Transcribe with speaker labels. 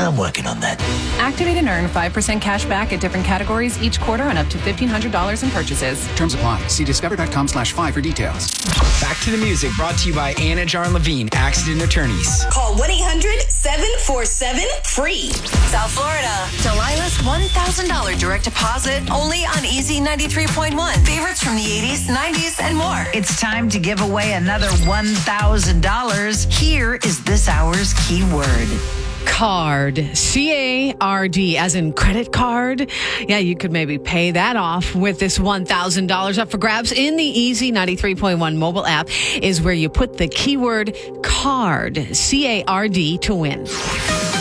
Speaker 1: I'm working on that.
Speaker 2: Activate and earn 5% cash back at different categories each quarter on up to $1,500 in purchases.
Speaker 3: Terms apply. See discover.com/5 for details.
Speaker 4: Back to the music, brought to you by Anna Jarn Levine, Accident Attorneys.
Speaker 5: Call 1-800-747-FREE.
Speaker 6: South Florida. Delilah's $1,000 direct deposit only on Easy 93.1. Favorites from the 80s, 90s, and more.
Speaker 7: It's time to give away another $1,000. Here is this hour's keyword.
Speaker 8: Card. C-A-R-D, as in credit card. Yeah, you could maybe pay that off with this $1,000 up for grabs in the Easy 93.1 mobile app is where you put the keyword card, C-A-R-D, to win.